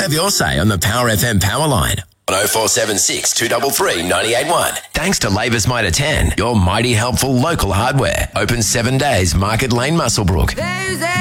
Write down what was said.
Have your say on the Power FM Power Line. On 0476 233 981. Thanks to Labour's Mitre 10, your mighty helpful local hardware. Open 7 days, Market Lane, Muswellbrook.